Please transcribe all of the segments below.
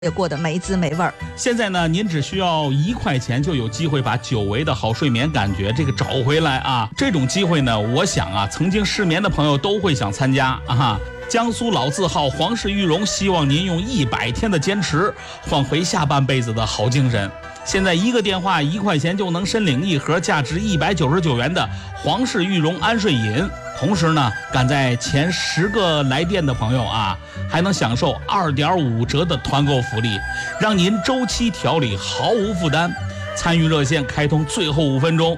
也过得没滋没味儿。 现在呢，您只需要1块钱就有机会把久违的好睡眠感觉找回来啊！这种机会呢，我想啊，曾经失眠的朋友都会想参加啊。江苏老字号皇氏玉荣希望您用100天的坚持换回下半辈子的好精神。现在一个电话1块钱就能申领1盒价值199元的皇氏玉荣安睡饮，同时呢，赶在前10个来电的朋友啊，还能享受2.5折的团购福利，让您周期调理毫无负担。参与热线开通最后5分钟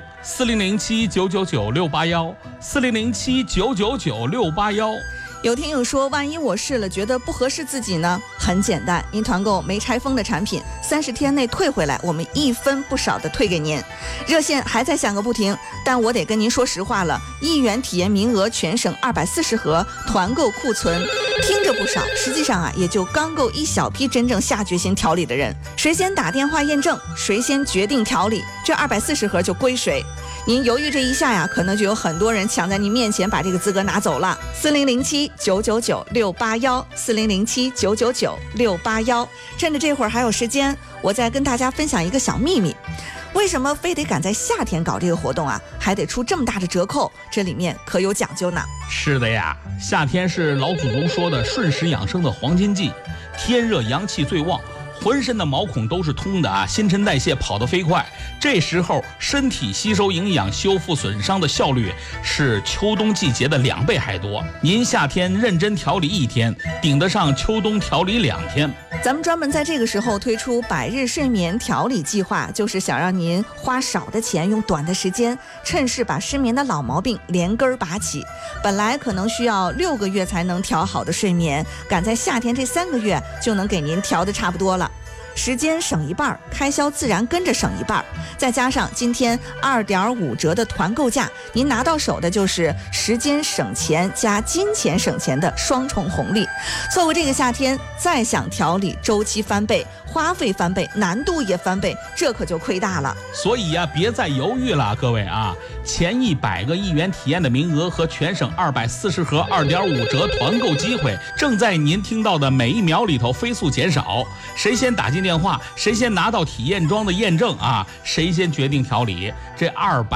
，4007-999-681，4007-999-681。 有听友说，万一我试了觉得不合适自己呢？很简单，您团购没拆封的产品，30天内退回来，我们1分不少的退给您。热线还在响个不停，但我得跟您说实话了，1元体验名额全省240盒团购库存，听着不少，实际上啊，也就刚够一小批真正下决心调理的人。谁先打电话验证，谁先决定调理，这240盒就归谁。您犹豫这一下呀，可能就有很多人抢在您面前把这个资格拿走了。4007-999-681，4007-999-681。趁着这会儿还有时间，我再跟大家分享一个小秘密。为什么非得赶在夏天搞这个活动啊？还得出这么大的折扣，这里面可有讲究呢。 是的呀，夏天是老祖宗说的顺时养生的黄金季，天热阳气最旺，浑身的毛孔都是通的啊，新陈代谢跑得飞快，这时候身体吸收营养、修复损伤的效率是秋冬季节的2倍还多。您夏天认真调理1天，顶得上秋冬调理2天。 咱们专门在这个时候推出100日睡眠调理计划，就是想让您花少的钱，用短的时间，趁势把失眠的老毛病连根拔起。本来可能需要6个月才能调好的睡眠，赶在夏天这3个月就能给您调得差不多了。时间省一半，开销自然跟着省一半，再加上今天2.5折的团购价，您拿到手的就是时间省钱加金钱省钱的双重红利。错过这个夏天，再想调理，周期翻倍，花费翻倍，难度也翻倍，这可就亏大了。 所以呀，别再犹豫了，各位啊！前100个1元体验的名额和全省240盒2.5折团购机会，正在您听到的每1秒里头飞速减少。谁先打进电话，谁先拿到体验装的验证啊，谁先决定调理，这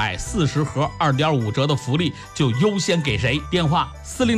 240盒2.5折的福利就优先给谁。电话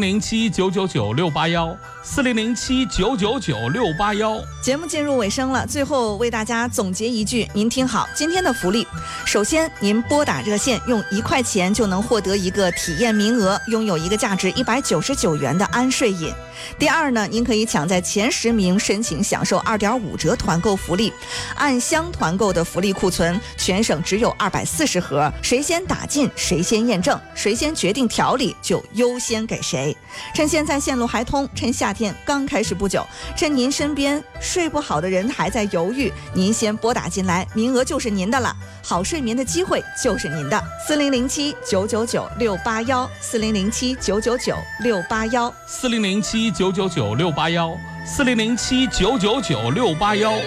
4007-999-681，4007-999-681。 节目进入尾声了，最后为大家总结一句，您听好今天的福利。首先，您拨打热线，用1块钱就能获得一个体验名额，拥有一个价值199元的安睡饮。第二呢，您可以抢在前10名申请享受2.5折团购福利，按箱团购的福利库存，全省只有240盒，谁先打进谁先验证，谁先决定调理就优先给谁。趁现在线路还通，趁夏天刚开始不久，趁您身边睡不好的人还在犹豫，您先拨打进来，名额就是您的了，好睡眠的机会就是您的。4007-999-681，4007-999-681， 4007-999-681， 4007-999-681。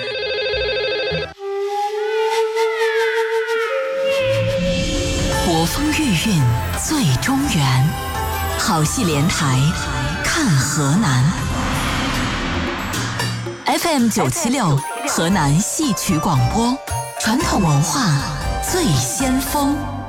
国风御韵最中原，好戏连台看河南。FM 976河南戏曲广播，传统文化最先锋。